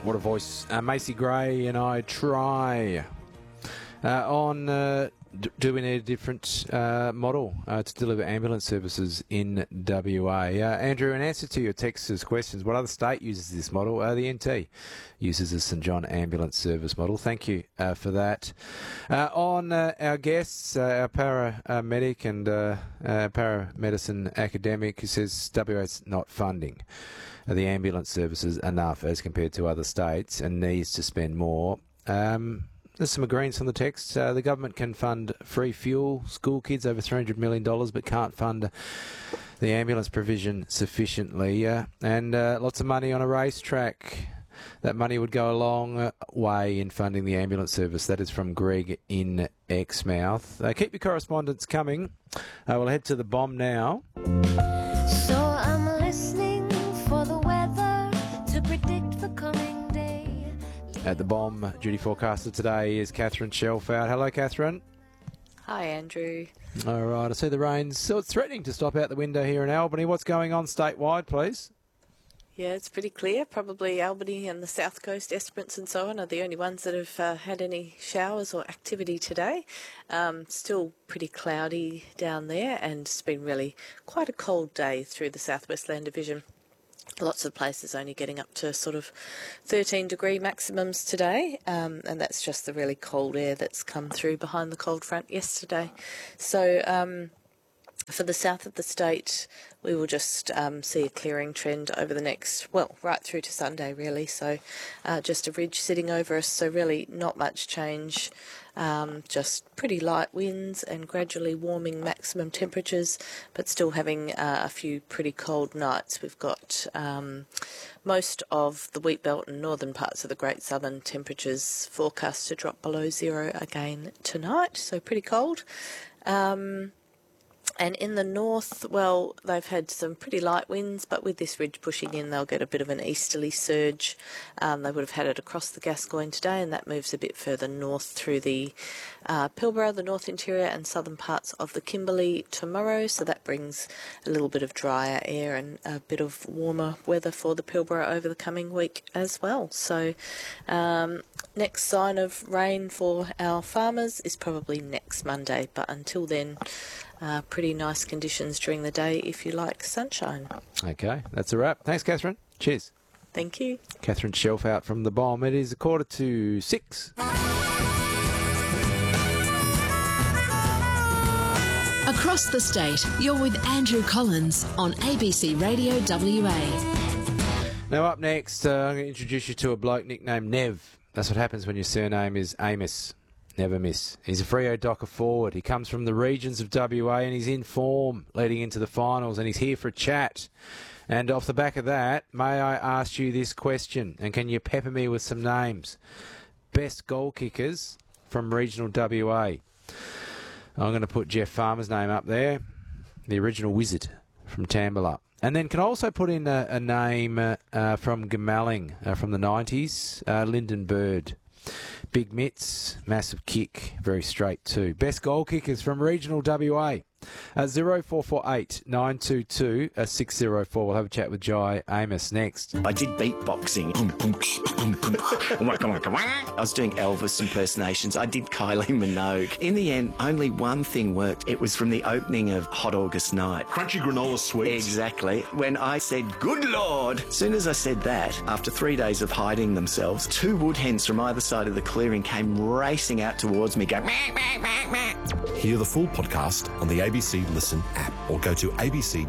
What a voice. Macy Gray and I try. Do we need a different model to deliver ambulance services in WA? Andrew, in answer to your texters' questions, what other state uses this model? The NT uses the St John Ambulance Service model. Thank you for that. On our guests, our paramedic and paramedicine academic, who says WA's not funding the ambulance services enough as compared to other states and needs to spend more. There's some agreements on the text. The government can fund free fuel, school kids over $300 million, but can't fund the ambulance provision sufficiently. And lots of money on a racetrack. That money would go a long way in funding the ambulance service. That is from Greg in Exmouth. Keep your correspondence coming. We'll head to the bomb now. So I'm listening for the weather to predict the coming day. At the bomb, duty forecaster today is Catherine Shelfout. Hello, Catherine. Hi, Andrew. All right, I see the rain's so it's threatening to stop out the window here in Albany. What's going on statewide, please? Yeah, it's pretty clear. Probably Albany and the South Coast, Esperance and so on are the only ones that have had any showers or activity today. Still pretty cloudy down there, and it's been really quite a cold day through the South West Land Division. Lots of places only getting up to sort of 13-degree maximums today, and that's just the really cold air that's come through behind the cold front yesterday. So for the south of the state, we will just see a clearing trend over the next, well, right through to Sunday, really. So just a ridge sitting over us, so really not much change. Just pretty light winds and gradually warming maximum temperatures, but still having a few pretty cold nights. We've got most of the Wheatbelt and northern parts of the Great Southern temperatures forecast to drop below zero again tonight, so pretty cold. And in the north, well, they've had some pretty light winds, but with this ridge pushing in, they'll get a bit of an easterly surge. They would have had it across the Gascoyne today, and that moves a bit further north through the Pilbara, the north interior and southern parts of the Kimberley tomorrow. So that brings a little bit of drier air and a bit of warmer weather for the Pilbara over the coming week as well. So next sign of rain for our farmers is probably next Monday, but until then, pretty nice conditions during the day if you like sunshine. Okay, that's a wrap. Thanks, Catherine. Cheers. Thank you. Catherine Shelfout from the bomb. It is 5:45. Across the state, you're with Andrew Collins on ABC Radio WA. Now up next, I'm going to introduce you to a bloke nicknamed Nev. That's what happens when your surname is Amos. Never miss. He's a Freo Docker forward. He comes from the regions of WA and he's in form leading into the finals, and he's here for a chat. And off the back of that, may I ask you this question, and can you pepper me with some names? Best goal kickers from regional WA. I'm going to put Jeff Farmer's name up there, the original wizard from Tambala. And then can I also put in a name from Gamalling from the 90s, Lyndon Bird. Big mitts, massive kick, very straight too. Best goal kickers from regional WA. 0448 922 604. We'll have a chat with Jai Amos next. I did beatboxing. I was doing Elvis impersonations. I did Kylie Minogue. In the end, only one thing worked. It was from the opening of Hot August Night. Crunchy granola sweets. Exactly. When I said, "Good Lord," as soon as I said that, after 3 days of hiding themselves, two wood hens from either side of the clearing came racing out towards me going, "Meh, meh, meh, meh." Hear the full podcast on the ABC Listen app or go to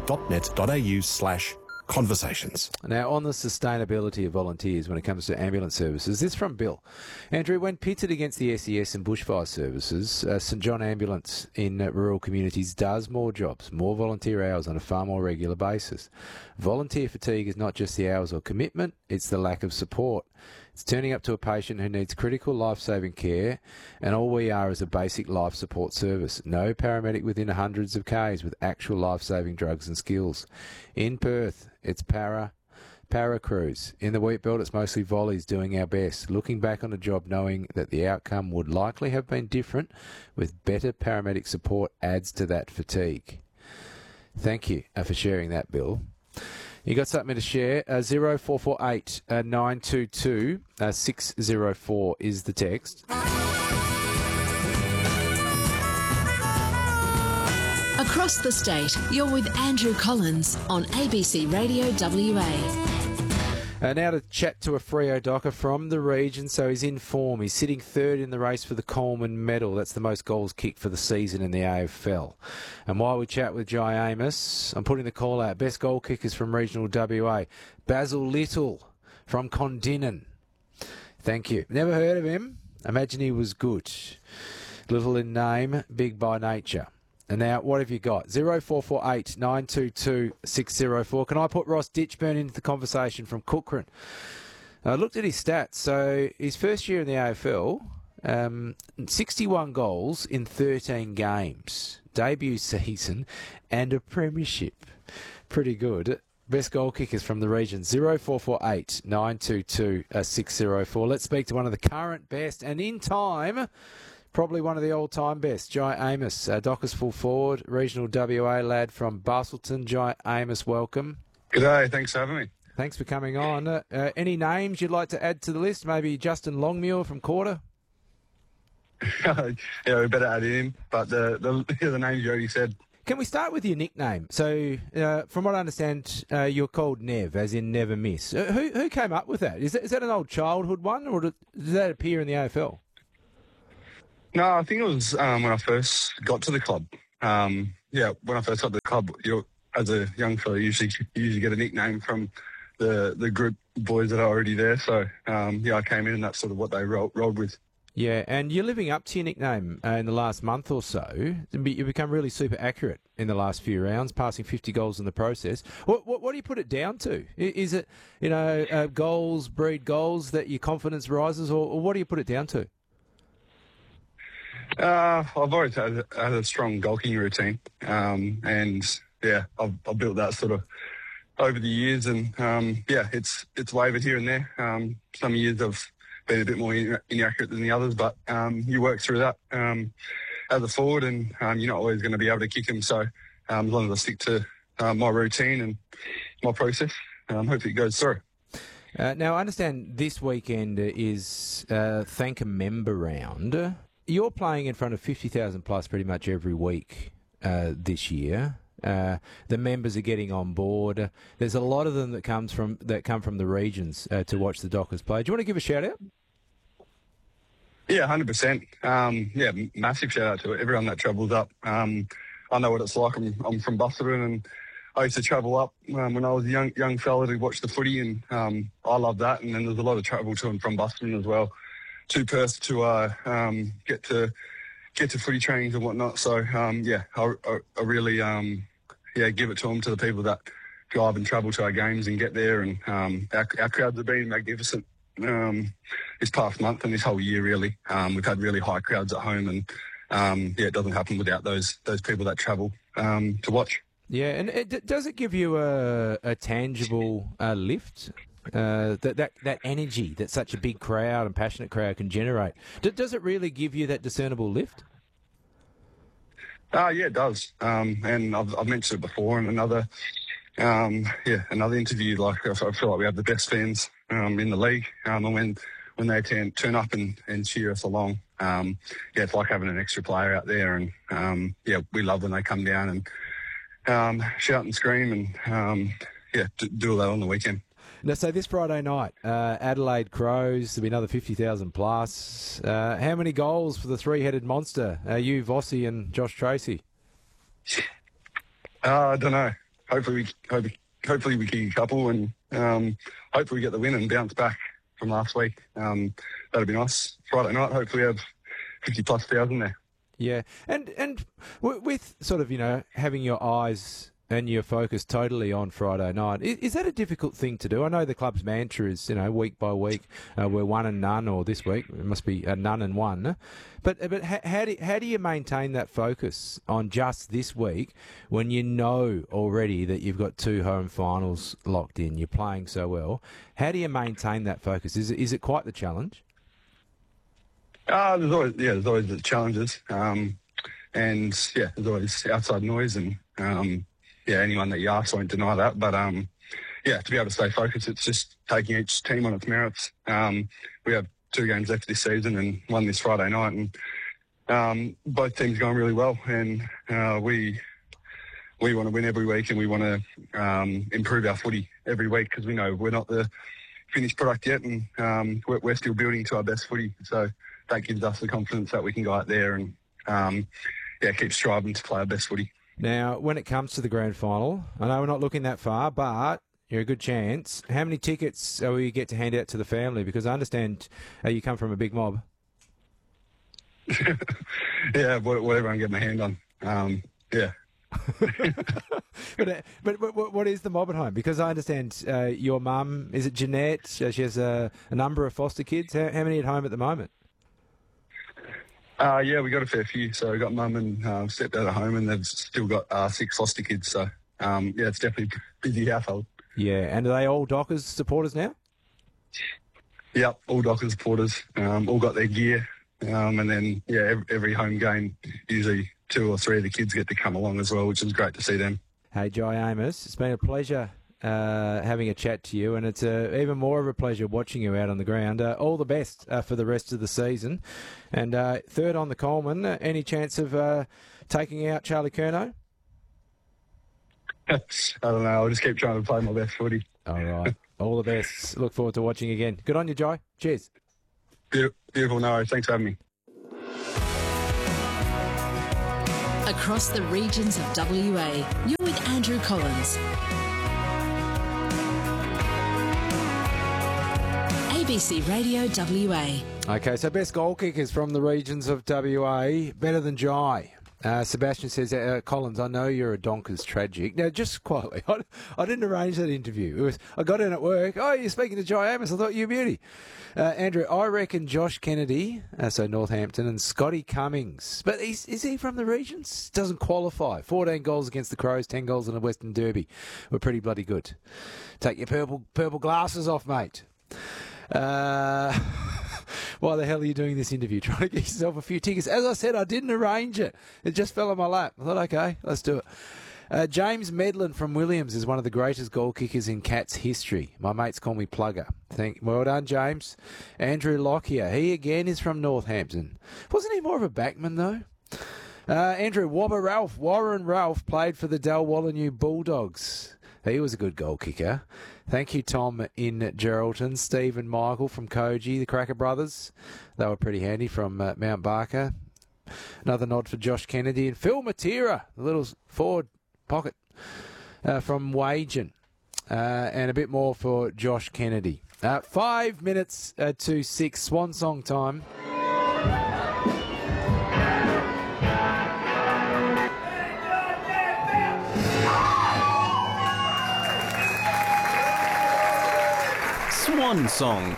abc.net.au/conversations. Now, on the sustainability of volunteers when it comes to ambulance services, this from Bill. Andrew, when pitted against the SES and bushfire services, St John Ambulance in rural communities does more jobs, more volunteer hours on a far more regular basis. Volunteer fatigue is not just the hours or commitment, it's the lack of support. It's turning up to a patient who needs critical life-saving care, and all we are is a basic life support service. No paramedic within hundreds of Ks with actual life-saving drugs and skills. In Perth, it's para crews. In the Wheatbelt, it's mostly volleys doing our best. Looking back on a job knowing that the outcome would likely have been different with better paramedic support adds to that fatigue. Thank you for sharing that, Bill. You got something to share? 0448 922 604 is the text. Across the state, you're with Andrew Collins on ABC Radio WA. Now to chat to a Freo docker from the region, so he's in form. He's sitting third in the race for the Coleman medal. That's the most goals kicked for the season in the AFL. And while we chat with Jai Amos, I'm putting the call out. Best goal kickers from regional WA. Basil Little from Condinnon. Thank you. Never heard of him. Imagine he was good. Little in name, big by nature. And now, what have you got? 0448 922 604. Can I put Ross Ditchburn into the conversation from Cookham? I looked at his stats. So his first year in the AFL, 61 goals in 13 games. Debut season and a premiership. Pretty good. Best goal kickers from the region. 0448 922 604. Let's speak to one of the current best and in time... probably one of the all-time best, Jai Amos, Dockers full forward, regional WA lad from Bustleton. Jai Amos, welcome. G'day, thanks for having me. Thanks for coming on. Any names you'd like to add to the list? Maybe Justin Longmuir from Quarter? Yeah, we better add in, but the names you already said. Can we start with your nickname? So, from what I understand, you're called Nev, as in never miss. Who came up with that? Is that an old childhood one, or does that appear in the AFL? No, I think it was when I first got to the club. When I first got to the club, as a young fella, you usually get a nickname from the group boys that are already there. So, I came in and that's sort of what they rolled with. Yeah, and you're living up to your nickname in the last month or so. You've become really super accurate in the last few rounds, passing 50 goals in the process. What do you put it down to? Is it, goals breed goals that your confidence rises, or what do you put it down to? I've always had a strong goalkeeping routine, and I've built that sort of over the years, and it's wavered here and there. Some years I've been a bit more inaccurate than the others, but you work through that as a forward, and you're not always going to be able to kick them. So as long as I stick to my routine and my process, hopefully it goes through. Now I understand this weekend is Thank a Member round. You're playing in front of 50,000 plus pretty much every week this year. The members are getting on board. There's a lot of them that come from the regions to watch the Dockers play. Do you want to give a shout out? Yeah, 100%. Massive shout out to everyone that travels up. I know what it's like. I'm from Bustleton, and I used to travel up when I was a young fella to watch the footy, and I love that. And then there's a lot of travel to and from Bustleton as well, to Perth to get to footy trainings and whatnot. So I really give it to them, to the people that drive and travel to our games and get there. And our crowds have been magnificent this past month and this whole year, really. We've had really high crowds at home, and it doesn't happen without those people that travel to watch. Yeah, and does it give you a tangible lift? That energy that such a big crowd and passionate crowd can generate. Does it really give you that discernible lift? Yeah, it does. And I've mentioned it before in another interview. Like, I feel like we have the best fans in the league. And when they turn up and cheer us along, it's like having an extra player out there. And we love when they come down and shout and scream and do all that on the weekend. Now, so this Friday night, Adelaide Crows, there'll be another 50,000 plus. How many goals for the three-headed monster? You, Vossi, and Josh Tracy? I don't know. Hopefully we kick a couple, and hopefully we get the win and bounce back from last week. That'd be nice. Friday night, hopefully we have 50 plus thousand there. Yeah, and with sort of, having your eyes and your focus totally on Friday night, is that a difficult thing to do? I know the club's mantra is, week by week, we're 1 and none, or this week it must be a none and one. But how do you maintain that focus on just this week when you know already that you've got 2 home finals locked in? You're playing so well. How do you maintain that focus? Is it quite the challenge? There's always the challenges, and there's always outside noise, and anyone that you ask won't deny that. But to be able to stay focused, it's just taking each team on its merits. We have 2 games left this season and one this Friday night, and both teams going really well, and we want to win every week, and we want to improve our footy every week, because we know we're not the finished product yet, and we're still building to our best footy. So that gives us the confidence that we can go out there and keep striving to play our best footy. Now, when it comes to the grand final, I know we're not looking that far, but you're a good chance. How many tickets will you get to hand out to the family? Because I understand you come from a big mob. Yeah, whatever I can get my hand on. Yeah. But what is the mob at home? Because I understand your mum, is it Jeanette? She has a number of foster kids. How many at home at the moment? Yeah, we got a fair few. So we got mum and stepdad at home, and they've still got 6 foster kids. So it's definitely a busy household. Yeah, and are they all Dockers supporters now? Yep, all Dockers supporters. All got their gear, and then every home game usually 2 or 3 of the kids get to come along as well, which is great to see them. Hey, Jai Amos, it's been a pleasure having a chat to you, and it's even more of a pleasure watching you out on the ground. All the best for the rest of the season. And third on the Coleman, any chance of taking out Charlie Curnow? I don't know. I'll just keep trying to play my best footy. All right. All the best. Look forward to watching again. Good on you, Jai. Cheers. Beautiful. No worries. Thanks for having me. Across the regions of WA, you're with Andrew Collins. ABC Radio WA. Okay, so best goal kickers from the regions of WA, better than Jai. Sebastian says, Collins, I know you're a Donkers tragic. Now, just quietly, I didn't arrange that interview. I got in at work. Oh, you're speaking to Jai Amos. I thought you were beauty. Andrew, I reckon Josh Kennedy, so Northampton, and Scotty Cummings. But is he from the regions? Doesn't qualify. 14 goals against the Crows, 10 goals in the Western Derby. We're pretty bloody good. Take your purple glasses off, mate. Why the hell are you doing this interview? Trying to get yourself a few tickets. As I said, I didn't arrange it. It just fell on my lap. I thought, okay, let's do it. James Medlin from Williams is one of the greatest goal kickers in Cats history. My mates call me Plugger. Well done, James. Andrew Lockyer, he again is from Northampton. Wasn't he more of a backman, though? Andrew, Warren Ralph played for the Dalwallinu Bulldogs. He was a good goal kicker. Thank you, Tom in Geraldton. Steve and Michael from Koji, the Cracker Brothers. They were pretty handy from Mount Barker. Another nod for Josh Kennedy. And Phil Matera, the little forward pocket from Wagen. And a bit more for Josh Kennedy. 5 minutes to 6, swan song time. Swan song.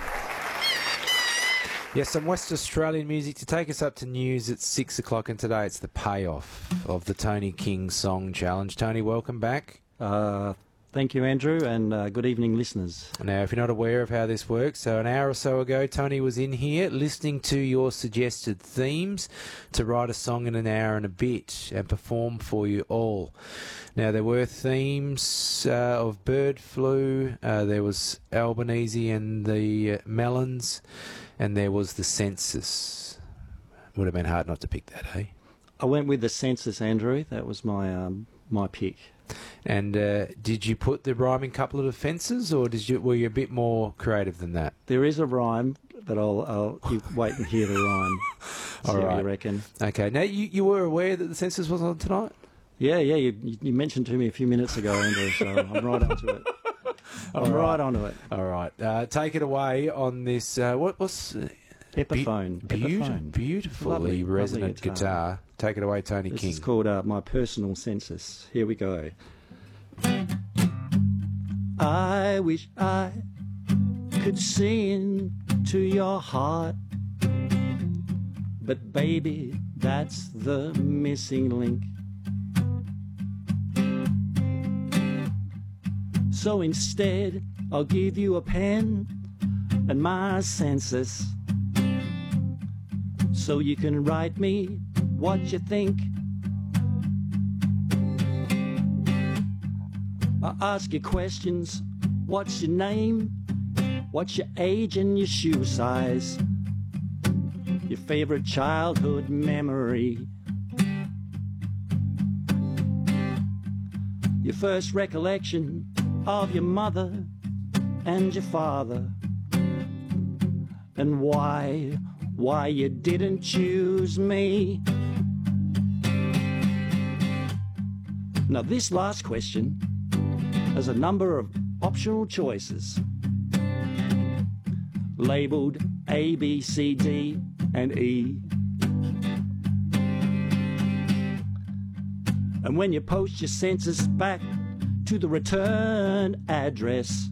Yes, some West Australian music to take us up to news at 6 o'clock, and today it's the payoff of the Tony King Song Challenge. Tony, welcome back. Thank you, Andrew, and good evening, listeners. Now, if you're not aware of how this works, so an hour or so ago, Tony was in here listening to your suggested themes to write a song in an hour and a bit and perform for you all. Now, there were themes of bird flu, there was Albanese and the melons, and there was the census. Would have been hard not to pick that, eh? I went with the census, Andrew. That was my my pick. And did you put the rhyming couplet of fences, or were you a bit more creative than that? There is a rhyme, but I'll wait and hear the rhyme. All right. What you reckon? Okay. Now, you were aware that the census was on tonight? Yeah. You mentioned to me a few minutes ago, Andrew, so I'm right onto it. Right onto it. All right. Take it away on this. What's Epiphone. Beautifully Lovely resonant guitar. Take it away, Tony King. This is called My Personal Census. Here we go. I wish I could sing to your heart, but baby, that's the missing link. So instead, I'll give you a pen and my census, so you can write me what you think. I ask you questions What's your name? What's your age and your shoe size? Your favorite childhood memory? Your first recollection of your mother and your father? And why you didn't choose me? Now this last question has a number of optional choices labelled A, B, C, D and E. And when you post your census back to the return address,